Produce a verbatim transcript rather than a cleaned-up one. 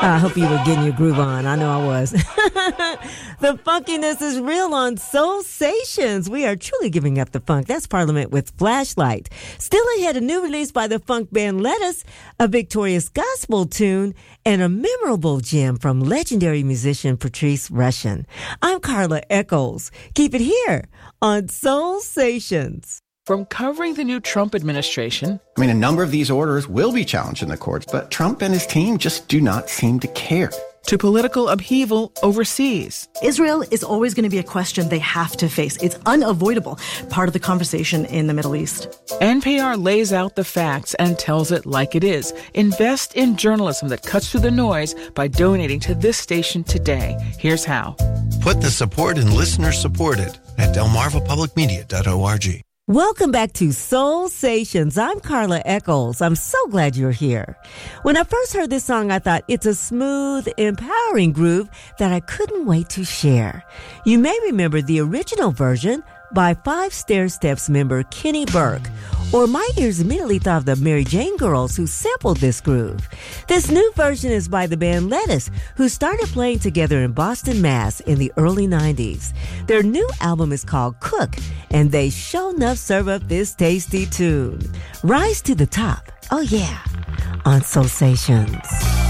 I hope you were getting your groove on. I know I was. The funkiness is real on Soulsations. We are truly giving up the funk. That's Parliament with Flashlight. Still ahead, a new release by the funk band Lettuce, a victorious gospel tune, and a memorable gem from legendary musician Patrice Rushen. I'm Carla Echols. Keep it here on Soulsations. From covering the new Trump administration. I mean, a number of these orders will be challenged in the courts, but Trump and his team just do not seem to care. To political upheaval overseas. Israel is always going to be a question they have to face. It's unavoidable, part of the conversation in the Middle East. N P R lays out the facts and tells it like it is. Invest in journalism that cuts through the noise by donating to this station today. Here's how. Put the support in listener supported at delmarva public media dot org. Welcome back to Soulsations. I'm Carla Echols. I'm so glad you're here. When I first heard this song, I thought it's a smooth, empowering groove that I couldn't wait to share. You may remember the original version by Five Stairsteps member Kenny Burke, or my ears immediately thought of the Mary Jane Girls who sampled this groove. This new version is by the band Lettuce, who started playing together in Boston, Mass in the early nineties. Their new album is called Cook, and they sure enough serve up this tasty tune. Rise to the top, oh yeah, on Soulsations.